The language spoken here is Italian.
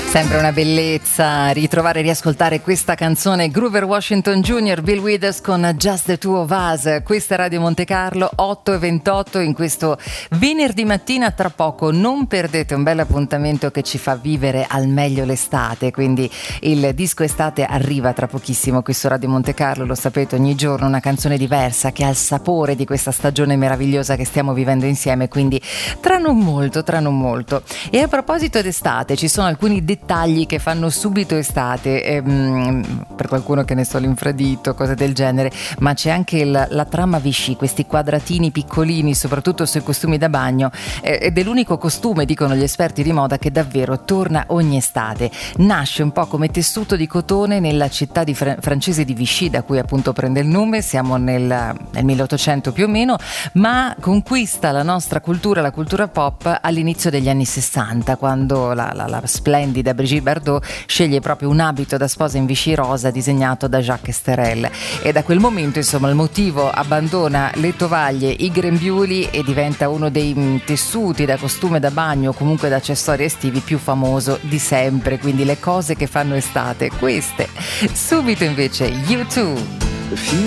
Sempre una bellezza ritrovare e riascoltare questa canzone. Groover Washington Jr., Bill Withers con Just the Two of Us. Questa è Radio Monte Carlo, 8:28 in questo venerdì mattina. Tra poco non perdete un bel appuntamento che ci fa vivere al meglio l'estate, quindi il disco estate arriva tra pochissimo qui su Radio Monte Carlo. Lo sapete, ogni giorno una canzone diversa che ha il sapore di questa stagione meravigliosa che stiamo vivendo insieme, quindi tra non molto. E a proposito d'estate, ci sono alcuni dettagli che fanno subito estate, per qualcuno che ne so, l'infradito, cose del genere, ma c'è anche la trama Vichy, questi quadratini piccolini, soprattutto sui costumi da bagno, ed è l'unico costume, dicono gli esperti di moda, che davvero torna ogni estate. Nasce un po' come tessuto di cotone nella città francese di Vichy, da cui appunto prende il nome. Siamo nel 1800 più o meno, ma conquista la nostra cultura, la cultura pop, all'inizio degli anni 60, quando la splendida Brigitte Bardot sceglie proprio un abito da sposa in Vichy rosa disegnato da Jacques Esterel, e da quel momento, insomma, il motivo abbandona le tovaglie, i grembiuli e diventa uno dei tessuti da costume da bagno o comunque da accessori estivi più famoso di sempre. Quindi le cose che fanno estate, queste. Subito invece U2.